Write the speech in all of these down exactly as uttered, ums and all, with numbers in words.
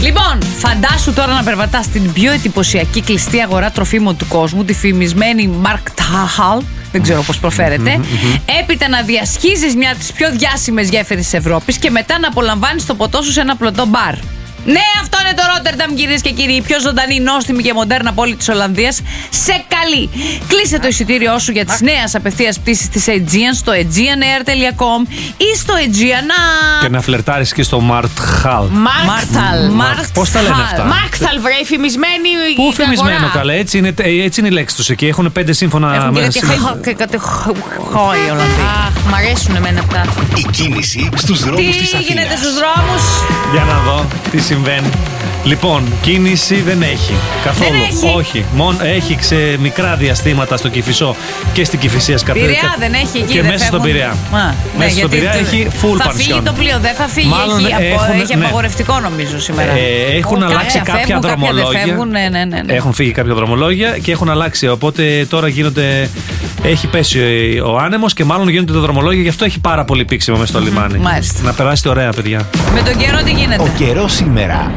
Λοιπόν, φαντάσου τώρα να περπατάς στην πιο εντυπωσιακή κλειστή αγορά τροφίμων του κόσμου, τη φημισμένη Markthalle, δεν ξέρω πώς προφέρεται. Mm-hmm, mm-hmm. Έπειτα να διασχίζεις μια από τις πιο διάσημες γέφυρες της Ευρώπης και μετά να απολαμβάνεις το ποτό σου σε ένα πλωτό μπαρ. Ναι, αυτό είναι το Ρότερνταμ, κυρίες και κύριοι. Η πιο ζωντανή, νόστιμη και μοντέρνα πόλη της Ολλανδίας. Σε καλή. Κλείσε το εισιτήριό σου για τις νέες απευθείας πτήσεις της Aegean στο aegean air τελεία com ή στο Aegean. Και να φλερτάρεις και στο Markthalle. Markthalle. Πώς τα λένε αυτά? Markthalle, βρε, φημισμένη. Πού φημισμένο, καλά. Έτσι είναι, έτσι είναι η λέξη τους εκεί. Έχουν πέντε σύμφωνα μέσα. Και κάτι χόι οι Ολλανδοί. Αχ, μ' αρέσουν εμένα αυτά. Η κίνηση στους δρόμους της Αθήνας. Τι γίνεται στους δρόμους? Για να δω τι συμβαίνει. Λοιπόν, κίνηση δεν έχει καθόλου. Δεν έχει. Όχι. Μόνο έχει σε μικρά διαστήματα στο Κηφισό και στην Κηφισίας Καπέλα. Πειραιά δεν έχει εκεί. Και δεν μέσα στον Πειραιά. Μα, μέσα ναι, στον Πειραιά έχει full θα πανσιόν. φύγει το πλοίο, δεν θα φύγει. Μάλλον έχει, έχουν, απο, έχει ναι. απαγορευτικό νομίζω σήμερα. Ε, έχουν Ο, αλλάξει κάποια, κάποια φεύγουν, δρομολόγια. Κάποια φεύγουν, ναι, ναι, ναι, ναι. Έχουν φύγει κάποια δρομολόγια και έχουν αλλάξει. Οπότε τώρα γίνονται. Έχει πέσει ο άνεμος και μάλλον γίνονται τα δρομολόγια. Γι' αυτό έχει πάρα πολύ πήξιμο μέσα στο λιμάνι. Μάλιστα. Να περάσετε ωραία, παιδιά. Με τον καιρό τι γίνεται? Ο καιρός σήμερα.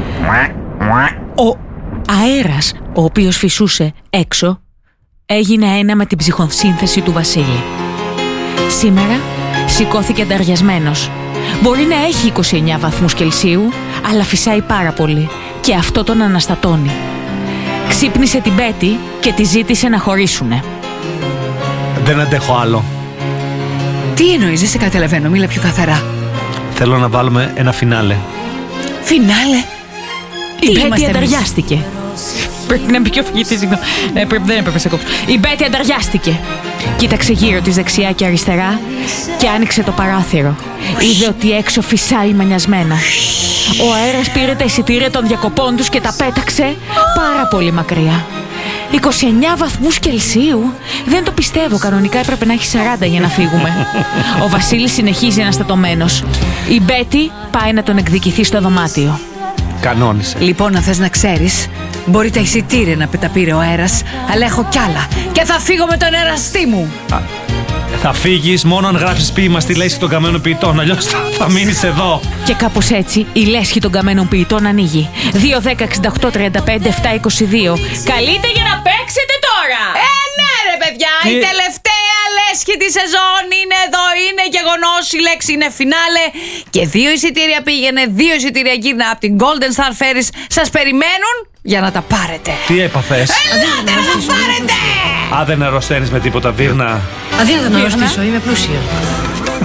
Ο αέρας, ο οποίος φυσούσε έξω, έγινε ένα με την ψυχοσύνθεση του Βασίλη. Σήμερα σηκώθηκε νταριασμένος. Μπορεί να έχει είκοσι εννέα βαθμούς Κελσίου, αλλά φυσάει πάρα πολύ και αυτό τον αναστατώνει. Ξύπνησε την Μπέτη και τη ζήτησε να χωρίσουνε. Δεν αντέχω άλλο. Τι εννοείς, δεν σε καταλαβαίνω, μίλα πιο καθαρά. Θέλω να βάλουμε ένα φινάλε. Φινάλε. Η Μπέτη ανταριάστηκε. Πρέπει να μπει και ο φυγητής, συγγνώμη. Ναι, πρέπει, δεν έπρεπε σε κόψω. Η Μπέτη ανταριάστηκε. Κοίταξε γύρω της δεξιά και αριστερά και άνοιξε το παράθυρο. Είδε ότι έξω φυσάει μανιασμένα. Ο αέρας πήρε τα εισιτήρια των διακοπών τους και τα πέταξε πάρα πολύ μακριά. είκοσι εννέα βαθμούς Κελσίου. Δεν το πιστεύω, κανονικά έπρεπε να έχει σαράντα για να φύγουμε. Ο Βασίλης συνεχίζει αναστατωμένος. Η Μπέτη πάει να τον εκδικηθεί στο δωμάτιο. Κανόνισε. Λοιπόν, αν θες να ξέρεις, μπορεί τα εισιτήρια να τα πήρε ο αέρας, αλλά έχω κι άλλα και θα φύγω με τον εραστή μου. Α, θα φύγεις μόνο αν γράψεις ποίημα στη λέσχη των καμένων ποιητών, αλλιώς θα, θα μείνεις εδώ. Και κάπως έτσι η λέσχη των καμένων ποιητών ανοίγει. δύο δέκα εξήντα οκτώ τριάντα πέντε επτακόσια είκοσι δύο. Καλείτε για να παίξετε τώρα! Ε, ναι ρε παιδιά, Τι... η τελευταία λέσχη τη σεζόν είναι εδώ, είναι γεγονός, η λέξη είναι φινάλε και δύο εισιτήρια πήγαινε, δύο εισιτήρια γύρνα από την Golden Star Ferries. Σας περιμένουν για να τα πάρετε. Τι έπαθες? Ελάτε να τα πάρετε! Α, δεν αρρωσταίνεις με τίποτα, Βίρνα. Αδύνατο να αρρωστήσω, είμαι πλούσια.